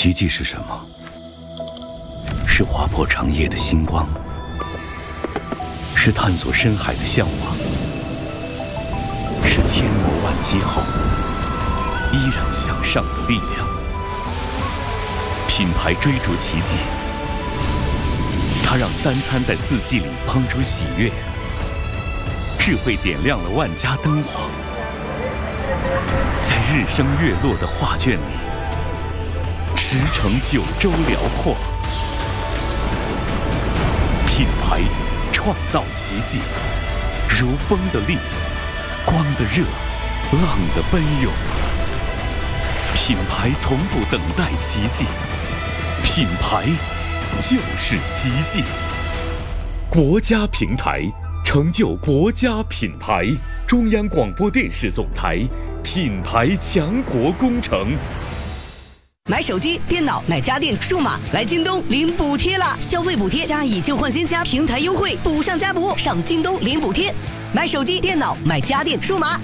奇迹是什么？是划破长夜的星光，是探索深海的向往，是千磨万击后依然向上的力量。品牌追逐奇迹，它让三餐在四季里烹出喜悦，智慧点亮了万家灯火，在日升月落的画卷里驰骋九州辽阔。品牌创造奇迹，如风的力，光的热，浪的奔涌。品牌从不等待奇迹，品牌就是奇迹。国家平台成就国家品牌，中央广播电视总台品牌强国工程。 买手机、电脑、买家电、数码，来京东领补贴啦！消费补贴加以旧换新加平台优惠，补上加补，上京东领补贴。买手机、电脑、买家电、数码。